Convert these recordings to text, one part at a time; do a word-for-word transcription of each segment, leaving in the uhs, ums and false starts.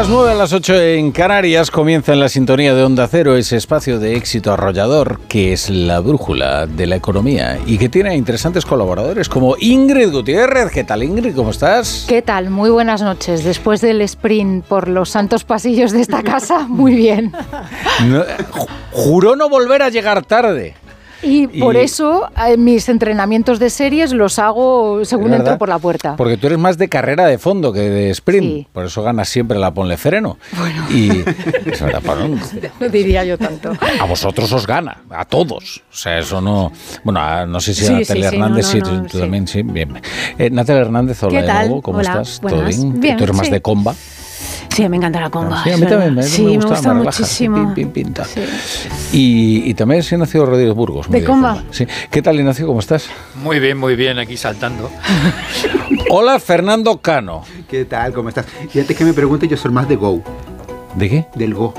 las nueve, a las ocho en Canarias, comienza en la sintonía de Onda Cero ese espacio de éxito arrollador que es la brújula de la economía y que tiene interesantes colaboradores como Ingrid Gutiérrez. ¿Qué tal, Ingrid? ¿Cómo estás? ¿Qué tal? Muy buenas noches. Después del sprint por los santos pasillos de esta casa, muy bien. No, juró no volver a llegar tarde. Y por y, eso eh, mis entrenamientos de series los hago según ¿verdad? Entro por la puerta. Porque tú eres más de carrera de fondo que de sprint. Sí. Por eso ganas siempre la ponle freno. Bueno. Y es verdad, para un, no diría yo tanto. A vosotros os gana, a todos. O sea, eso no... Bueno, a, no sé si sí, a Natalia sí, Hernández, sí, no, no, sí, no, tú sí. también, sí. Bien. Eh, Natalia Hernández, hola ¿Qué tal? de nuevo. ¿Cómo Hola, estás? buenas. ¿Todo bien? Bien, ¿Tú eres más sí. de comba? Sí, me encanta la comba. Sí, a mí también me, sí, me gusta, me gusta me relaja, muchísimo. Pin, pin, pinta. Sí. Y, y también es Ignacio Rodríguez Burgos. ¿De comba? comba. Sí. ¿Qué tal, Ignacio? ¿Cómo estás? Muy bien, muy bien, aquí saltando. Hola, Fernando Cano. ¿Qué tal? ¿Cómo estás? Y antes que me pregunte, yo soy más de Go. ¿De qué? Del Go.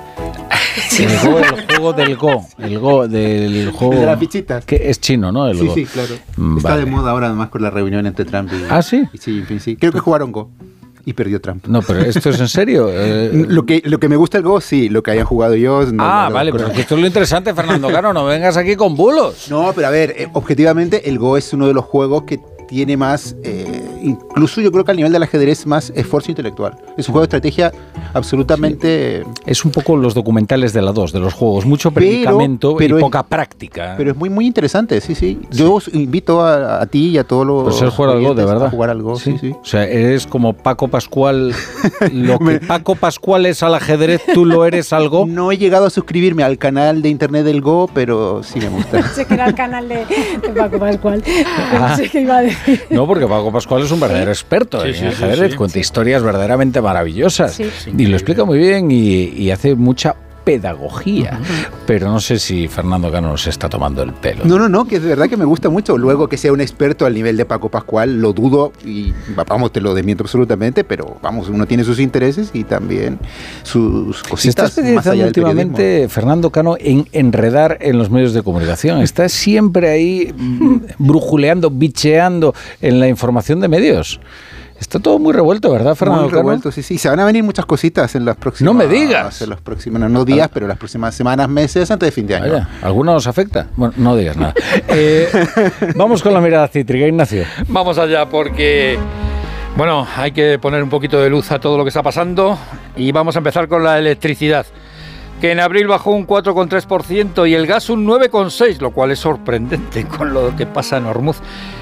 Sí. El Go, el juego del Go. El Go, del juego... El de las fichitas. Que es chino, ¿no? El sí, Go. sí, claro. Vale. Está de moda ahora, además, con la reunión entre Trump y... ¿Ah, sí? Y Xi Jinping, sí. Creo que jugaron Go. Y perdió Trump. No, pero ¿esto es en serio? Eh... Lo que lo que me gusta el Go, sí. Lo que hayan jugado ellos... No, ah, no, vale, no, pero esto es lo interesante, Fernando Cano. No vengas aquí con bulos. No, pero a ver, eh, objetivamente, el Go es uno de los juegos que tiene más... Eh, incluso yo creo que al nivel del ajedrez más esfuerzo intelectual. Es un juego de estrategia absolutamente... Sí. Es un poco los documentales de la dos, de los juegos. Mucho predicamento pero, pero y poca es, práctica. Pero es muy, muy interesante, sí, sí. Yo os invito a, a ti y a todos los... Pues es jugar al Go, de verdad. A jugar al Go, sí, sí, sí. O sea, eres como Paco Pascual. Lo que Paco Pascual es al ajedrez, tú lo eres al Go. No he llegado a suscribirme al canal de internet del Go, pero sí me gusta. Pensé que era el canal de, de Paco Pascual. Ah, Pensé que iba a decir. No, porque Paco Pascual es un verdadero experto sí, en sí, ajedrez, sí, sí, cuenta sí. historias verdaderamente maravillosas. Sí, sí. Y lo explica muy bien y, y hace mucha pedagogía, uh-huh. pero no sé si Fernando Cano nos está tomando el pelo. No, no, no, que es verdad que me gusta mucho. Luego que sea un experto al nivel de Paco Pascual, lo dudo y vamos, te lo desmiento absolutamente, pero vamos, uno tiene sus intereses y también sus cositas. Se está especializando últimamente Fernando Cano en enredar en los medios de comunicación. Está siempre ahí brujuleando, bicheando en la información de medios. Está todo muy revuelto, ¿verdad, Fernando? Muy revuelto, sí, sí. Se van a venir muchas cositas en las próximas... No me digas. En los próximos, no, no días, pero las próximas semanas, meses, antes de fin de año. Vaya, ¿alguna os afecta? Bueno, no digas nada. eh, vamos con la mirada cítrica, Ignacio. Vamos allá, porque... Bueno, hay que poner un poquito de luz a todo lo que está pasando y vamos a empezar con la electricidad, que en abril bajó un cuatro coma tres por ciento y el gas un nueve coma seis por ciento, lo cual es sorprendente con lo que pasa en Hormuz.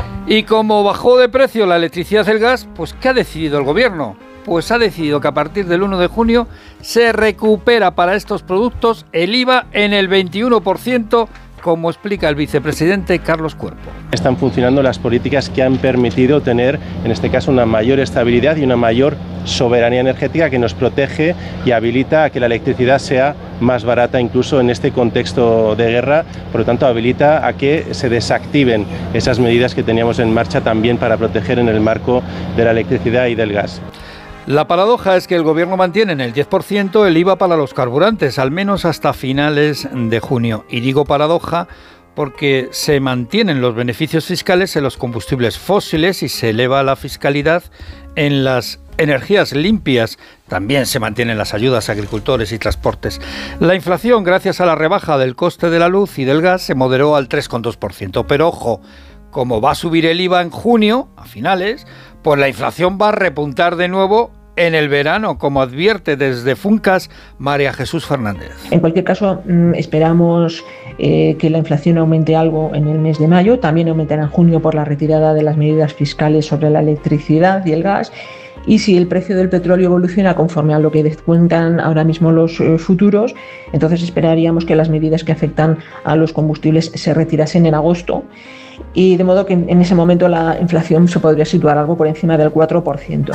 Y como bajó de precio la electricidad y el gas, pues ¿qué ha decidido el gobierno? Pues ha decidido que a partir del uno de junio se recupera para estos productos el I V A en el veintiuno por ciento, como explica el vicepresidente Carlos Cuerpo. Están funcionando las políticas que han permitido tener, en este caso, una mayor estabilidad y una mayor soberanía energética que nos protege y habilita a que la electricidad sea más barata incluso en este contexto de guerra. Por lo tanto, habilita a que se desactiven esas medidas que teníamos en marcha también para proteger en el marco de la electricidad y del gas. La paradoja es que el gobierno mantiene en el diez por ciento el I V A para los carburantes, al menos hasta finales de junio. Y digo paradoja porque se mantienen los beneficios fiscales en los combustibles fósiles y se eleva la fiscalidad en las energías limpias. También se mantienen las ayudas a agricultores y transportes. La inflación, gracias a la rebaja del coste de la luz y del gas, se moderó al tres coma dos por ciento. Pero ojo, como va a subir el I V A en junio, a finales, pues la inflación va a repuntar de nuevo en el verano, como advierte desde Funcas María Jesús Fernández. En cualquier caso, esperamos eh, que la inflación aumente algo en el mes de mayo, también aumentará en junio por la retirada de las medidas fiscales sobre la electricidad y el gas. Y si el precio del petróleo evoluciona conforme a lo que descuentan ahora mismo los eh, futuros, entonces esperaríamos que las medidas que afectan a los combustibles se retirasen en agosto. Y de modo que en ese momento la inflación se podría situar algo por encima del cuatro por ciento.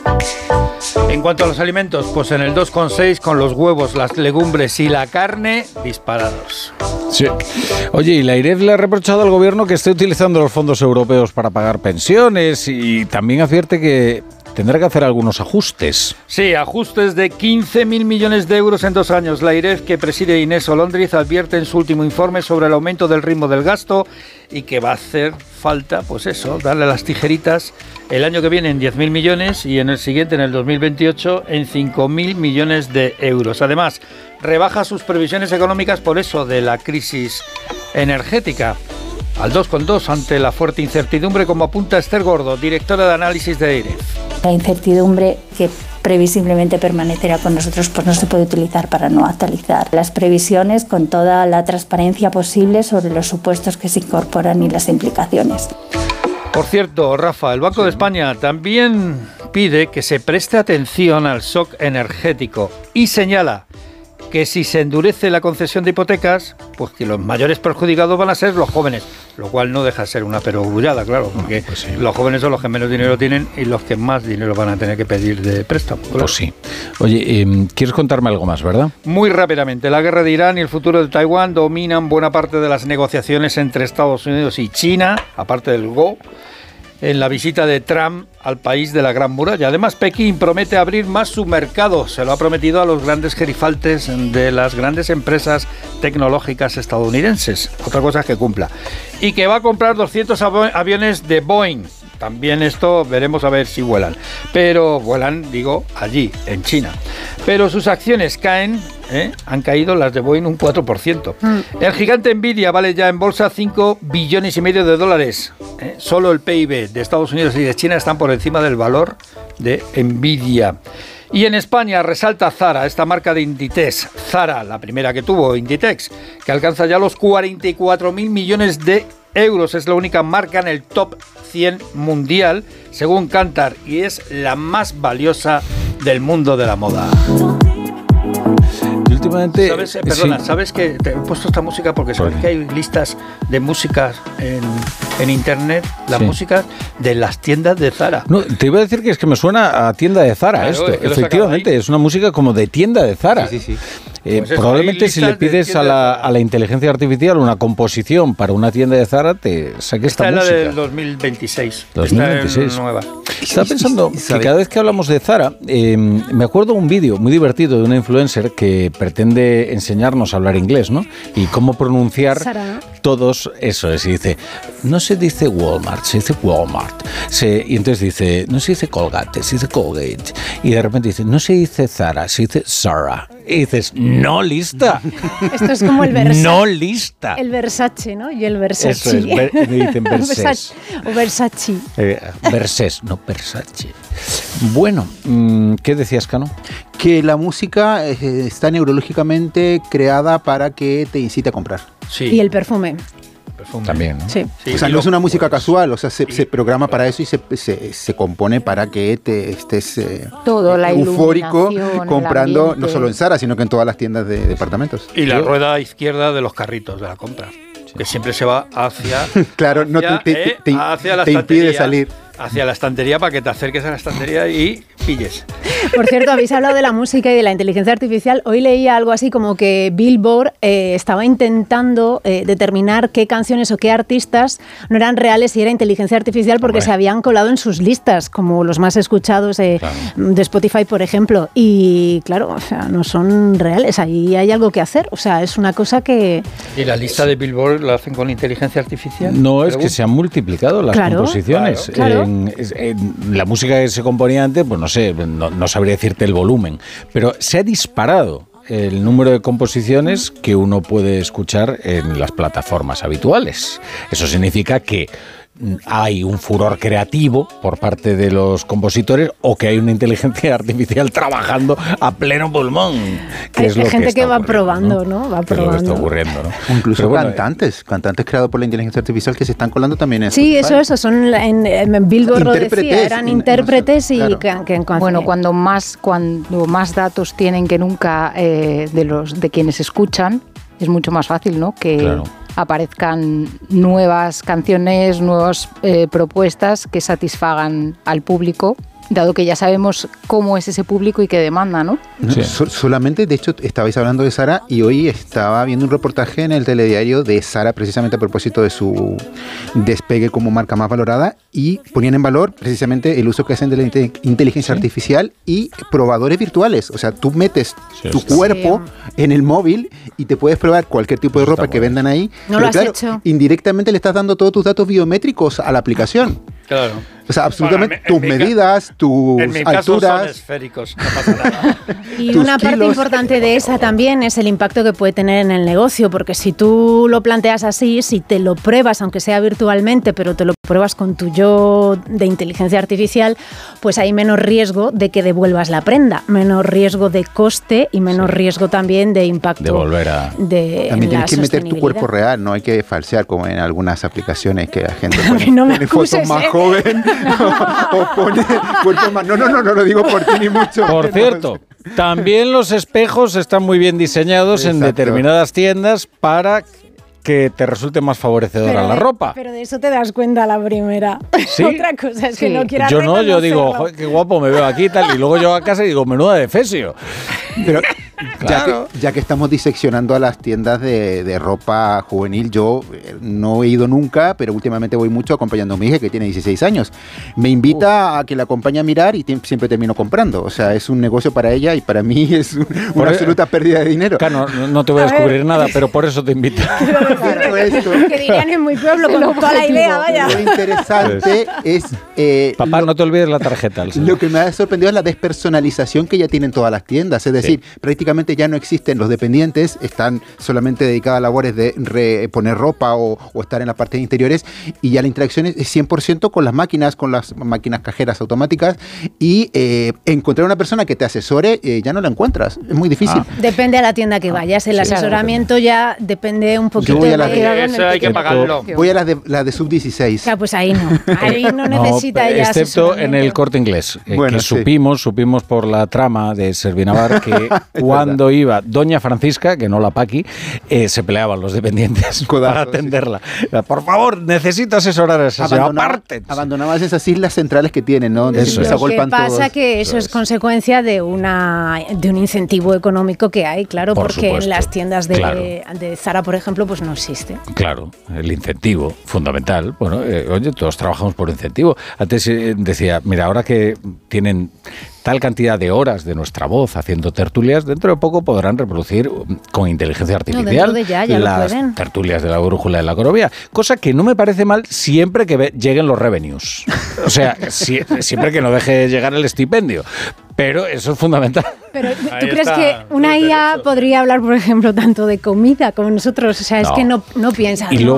En cuanto a los alimentos, pues en el dos coma seis con los huevos, las legumbres y la carne disparados. Sí. Oye, y la AIREF le ha reprochado al gobierno que esté utilizando los fondos europeos para pagar pensiones y también advierte que tendrá que hacer algunos ajustes. Sí, ajustes de quince mil millones de euros en dos años. La AIREF, que preside Inés Olóndriz, advierte en su último informe sobre el aumento del ritmo del gasto y que va a hacer falta, pues eso, darle las tijeritas el año que viene en diez mil millones y en el siguiente, en el dos mil veintiocho, en cinco mil millones de euros. Además, rebaja sus previsiones económicas por eso de la crisis energética. Al dos coma dos ante la fuerte incertidumbre, como apunta Esther Gordo, directora de análisis de AIREF. La incertidumbre que previsiblemente permanecerá con nosotros, pues no se puede utilizar para no actualizar las previsiones con toda la transparencia posible sobre los supuestos que se incorporan y las implicaciones. Por cierto, Rafa, el Banco de España también pide que se preste atención al shock energético y señala que si se endurece la concesión de hipotecas, pues que los mayores perjudicados van a ser los jóvenes, lo cual no deja de ser una perogrullada, claro, porque pues sí. Los jóvenes son los que menos dinero tienen y los que más dinero van a tener que pedir de préstamo. Claro. Pues sí. Oye, eh, ¿quieres contarme algo más, verdad? Muy rápidamente, la guerra de Irán y el futuro de Taiwán dominan buena parte de las negociaciones entre Estados Unidos y China, aparte del Go, en la visita de Trump al país de la Gran Muralla. Además, Pekín promete abrir más su mercado. Se lo ha prometido a los grandes gerifaltes de las grandes empresas tecnológicas estadounidenses. Otra cosa es que cumpla. Y que va a comprar doscientos aviones de Boeing. También esto veremos a ver si vuelan. Pero vuelan, digo, allí, en China. Pero sus acciones caen, ¿eh? Han caído las de Boeing un cuatro por ciento. Mm. El gigante Nvidia vale ya en bolsa cinco billones y medio de dólares. ¿eh? Solo el P I B de Estados Unidos y de China están por encima del valor de Nvidia. Y en España resalta Zara, esta marca de Inditex. Zara, la primera que tuvo, Inditex, que alcanza ya los cuarenta y cuatro mil millones de euros. Es la única marca en el top cien mundial, según Kantar, y es la más valiosa del mundo de la moda. Y últimamente... ¿Sabes, eh, perdona, sí. ¿sabes que te he puesto esta música? Porque sabes Pues, que hay listas de músicas en, en internet, las sí. músicas de las tiendas de Zara. No, te iba a decir que es que me suena a tienda de Zara, Claro, esto. es que lo Efectivamente, es una música como de tienda de Zara. Sí, sí, sí. Eh, Pues eso, probablemente hay si le listas de pides tienda a de la, Zara. a la inteligencia artificial una composición para una tienda de Zara, te saque esta, Esta es la música. del dos mil veintiséis. dos mil veintiséis. Esta es nueva. Estaba pensando que ¿Sabe? cada vez que hablamos de Zara, eh, me acuerdo un vídeo muy divertido de una influencer que pretende enseñarnos a hablar inglés, ¿no? Y cómo pronunciar Zara. todos, eso es, y dice, no se dice Walmart, se dice Walmart. Se, y entonces dice, no se dice Colgate, se dice Colgate. Y de repente dice, no se dice Zara, se dice Zara. Y dices, no lista. Esto es como el Versace. No lista. El Versace, ¿no? Y el Versace. Eso es, ver- me dicen Versace. O Versace. Eh, Versés, no Versace. Bueno, ¿qué decías, Cano? Que la música eh, está neurológicamente creada para que te incite a comprar. Sí, Y el perfume. perfume. También, ¿no? Sí. Sí, O sea, y no es lo- una música casual, o sea, se, y- se programa para eso y se, se, se compone para que te estés eh, Todo, la eufórico iluminación, el comprando, no ambiente. solo en Zara, sino que en todas las tiendas de departamentos. Y la rueda izquierda de los carritos de la compra, que siempre se va hacia... Claro, no te, hacia, te- eh, te- hacia la te impide estantería, salir. Hacia la estantería para que te acerques a la estantería y pilles. Por cierto, habéis hablado de la música y de la inteligencia artificial. Hoy leía algo así como que Billboard eh, estaba intentando eh, determinar qué canciones o qué artistas no eran reales y era inteligencia artificial porque Hombre. se habían colado en sus listas, como los más escuchados eh, Claro. de Spotify, por ejemplo. Y claro, o sea, no son reales. Ahí hay algo que hacer. O sea, es una cosa que... ¿Y la lista de Billboard la hacen con inteligencia artificial? No, es que Pregunto. se han multiplicado las Claro, composiciones. claro, claro. En, es- en la música que se componía antes, pues no sé, no, no sabría decirte el volumen, pero se ha disparado el número de composiciones que uno puede escuchar en las plataformas habituales. Eso significa que hay un furor creativo por parte de los compositores o que hay una inteligencia artificial trabajando a pleno pulmón. Que Hay es lo gente está que va ocurriendo, probando, ¿no? Va Que es lo que está probando. ocurriendo, ¿no? O incluso Pero bueno, cantantes, cantantes creados por la inteligencia artificial que se están colando también en Sí, Spotify. eso, eso, son la- en, en Billboard lo decía, Intérpretes, eran no sé, intérpretes y claro. que, que en- Bueno, cuando más, cuando más datos tienen que nunca eh, de los de quienes escuchan, es mucho más fácil, ¿no? Que Claro. aparezcan nuevas canciones, nuevas eh, propuestas que satisfagan al público dado que ya sabemos cómo es ese público y qué demanda, ¿no? No, Sí. so- solamente, de hecho, estabais hablando de Zara y hoy estaba viendo un reportaje en el telediario de Zara precisamente a propósito de su despegue como marca más valorada y ponían en valor precisamente el uso que hacen de la inte- inteligencia Sí. artificial y probadores virtuales. O sea, tú metes Sí, tu sí. cuerpo en el móvil y te puedes probar cualquier tipo de Eso ropa está que muy bien. vendan ahí. ¿No Pero lo has claro, hecho? indirectamente le estás dando todos tus datos biométricos a la aplicación. Claro. O sea, absolutamente Bueno, en tus mi- en mi ca- medidas, tus En mi caso son alturas. esféricos, no pasa nada. Y tus una parte kilos. importante de esa también es el impacto que puede tener en el negocio, porque si tú lo planteas así, si te lo pruebas, aunque sea virtualmente, pero te lo pruebas con tu yo de inteligencia artificial, pues hay menos riesgo de que devuelvas la prenda, menos riesgo de coste y menos riesgo también de impacto. De volver a- de, También en tienes la que meter tu sostenibilidad. cuerpo real, no hay que falsear como en algunas aplicaciones que la gente A pone, mí no me pone fotos acuses, más ¿eh? joven o, o pone cuerpo más... No, no, no, no lo digo por ti ni mucho. Por menos. cierto, también los espejos están muy bien diseñados en Exacto. determinadas tiendas para que te resulte más favorecedora la de- ropa. pero de eso te das cuenta a la primera. ¿Sí? Otra cosa es que Sí. no quieras Yo no, yo digo, reconocerlo. "Joder, qué guapo me veo aquí y tal", y luego yo a casa y digo, menuda de fesio. Pero ya, Claro. que, ya que estamos diseccionando a las tiendas de, de ropa juvenil, yo eh, no he ido nunca, pero últimamente voy mucho acompañando a mi hija que tiene dieciséis años. Me invita a que la acompañe a mirar y te- siempre termino comprando. O sea, es un negocio para ella y para mí es un- Por una e- absoluta pérdida de dinero. Claro, no, no te voy a A ver. descubrir nada, pero por eso te invito. Dicho esto, Que dirían en mi pueblo con toda la idea, vaya. lo interesante es... eh, Papá, lo- no te olvides la tarjeta. Alsa. Lo que me ha sorprendido es la despersonalización que ya tienen todas las tiendas. Es decir, prácticamente ya no existen los dependientes, están solamente dedicadas a labores de re- poner ropa o, o estar en las partes interiores y ya la interacción es cien por ciento con las máquinas, con las máquinas cajeras automáticas y eh, encontrar una persona que te asesore eh, ya no la encuentras. Es muy difícil. Ah. Depende a la tienda que vayas. El sí, asesoramiento ya depende un poquito voy a de la de- dónde Eso hay que te- pagarlo. Voy a las de, la de sub dieciséis. O sea, pues ahí no. Ahí no No, necesita ya excepto en el asesoramiento. Corte Inglés, eh, Bueno, que sí. supimos, supimos por la trama de Servinavar que cuando iba Doña Francisca, que no la Paqui, eh, se peleaban los dependientes Codazos, para atenderla. Por favor, necesito asesorar a esa señora. Abandonaba- Aparte. abandonabas esas islas centrales que tienen, ¿no? Donde Eso siempre es. se Lo que agolpan pasa todos. que eso es consecuencia de una de un incentivo económico que hay, claro, Por porque supuesto, en las tiendas de, claro. de Zara, por ejemplo, pues no existe. Claro, el incentivo fundamental. Bueno, eh, oye, todos trabajamos por incentivo. Antes eh, decía, mira, ahora que tienen tal cantidad de horas de nuestra voz haciendo tertulias, dentro de poco podrán reproducir um, con inteligencia artificial dentro de ya, ya lo las pueden. tertulias de la brújula de la economía. Cosa que no me parece mal siempre que ve- lleguen los revenues. O sea, si- siempre que no deje llegar el estipendio. Pero eso es fundamental. Pero ¿tú Ahí crees está, que una los I A derechos. podría hablar, por ejemplo, tanto de comida como nosotros? O sea, es No. que no, no piensa. Y ¿no? luego